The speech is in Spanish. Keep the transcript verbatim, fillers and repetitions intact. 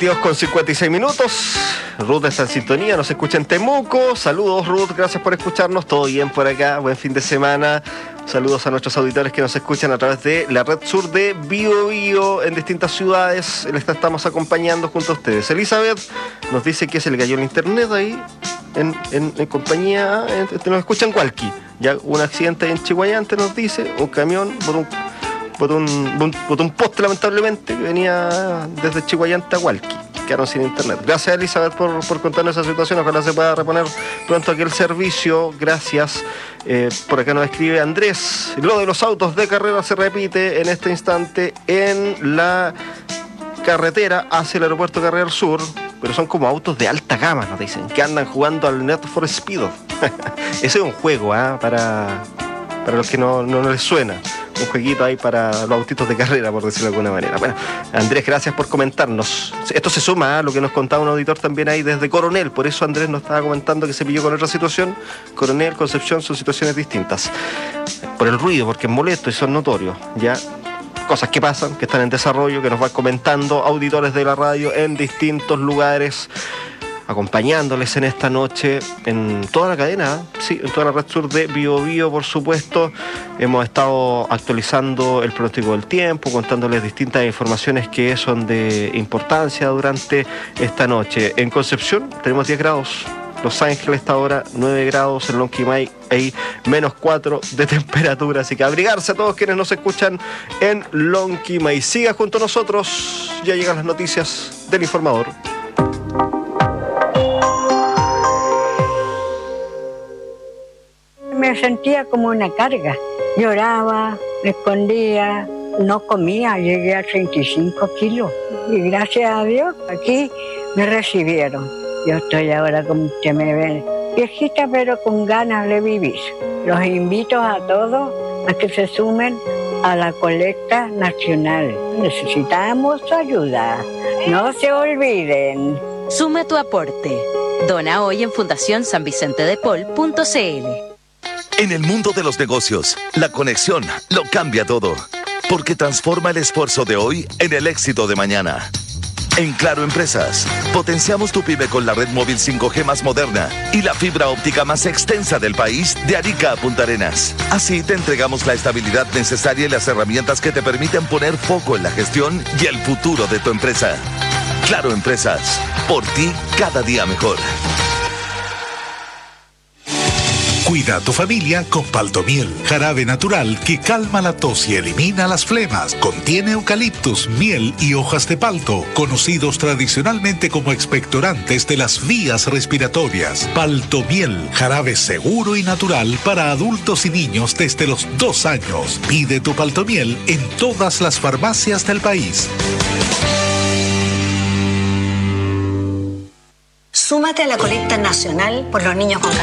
veintidós con cincuenta y seis minutos. Ruth está en sintonía, nos escucha en Temuco. Saludos, Ruth, gracias por escucharnos. Todo bien por acá, buen fin de semana. Saludos a nuestros auditores que nos escuchan a través de la red sur de Bio Bio en distintas ciudades. Les estamos acompañando junto a ustedes. Elizabeth nos dice que se le cayó el internet ahí en, en, en compañía. En, nos escucha en Hualqui. Ya un accidente en Chihuayante, nos dice, un camión por un, por un, un, por un poste lamentablemente que venía desde Chihuayante a Hualqui. Quedaron sin internet. Gracias, Elizabeth, por, por contarnos esa situación. Ojalá se pueda reponer pronto aquel servicio. Gracias. Eh, por acá nos escribe Andrés. Lo de los autos de carrera se repite en este instante en la carretera hacia el aeropuerto Carrera Sur, pero son como autos de alta gama, nos dicen, que andan jugando al Need for Speed. Ese es un juego, ¿eh? para, para los que no, no, no les suena. Un jueguito ahí para los autitos de carrera, por decirlo de alguna manera. Bueno, Andrés, gracias por comentarnos. Esto se suma a lo que nos contaba un auditor también ahí desde Coronel. Por eso Andrés nos estaba comentando que se pilló con otra situación. Coronel, Concepción son situaciones distintas. Por el ruido, porque es molesto y son notorios. Ya, cosas que pasan, que están en desarrollo, que nos van comentando auditores de la radio en distintos lugares, acompañándoles en esta noche en toda la cadena, sí, en toda la red sur de Bio Bio, por supuesto. Hemos estado actualizando el pronóstico del tiempo, contándoles distintas informaciones que son de importancia durante esta noche. En Concepción tenemos diez grados, Los Ángeles está ahora nueve grados, en Lonquimay hay menos cuatro de temperatura, así que abrigarse a todos quienes nos escuchan en Lonquimay. Siga junto a nosotros, ya llegan las noticias del informador. Me sentía como una carga. Lloraba, me escondía, no comía, llegué a treinta y cinco kilos. Y gracias a Dios, aquí me recibieron. Yo estoy ahora, como usted me ve, viejita, pero con ganas de vivir. Los invito a todos a que se sumen a la colecta nacional. Necesitamos su ayuda. No se olviden. Suma tu aporte. Dona hoy en fundación san vicente de paul punto c l. En el mundo de los negocios, la conexión lo cambia todo, porque transforma el esfuerzo de hoy en el éxito de mañana. En Claro Empresas, potenciamos tu pyme con la red móvil cinco G más moderna y la fibra óptica más extensa del país, de Arica a Punta Arenas. Así te entregamos la estabilidad necesaria y las herramientas que te permiten poner foco en la gestión y el futuro de tu empresa. Claro Empresas, por ti cada día mejor. Cuida a tu familia con Paltomiel, jarabe natural que calma la tos y elimina las flemas. Contiene eucaliptus, miel y hojas de palto, conocidos tradicionalmente como expectorantes de las vías respiratorias. Paltomiel, jarabe seguro y natural para adultos y niños desde los dos años. Pide tu Paltomiel en todas las farmacias del país. Súmate a la colecta nacional por los niños con cáncer.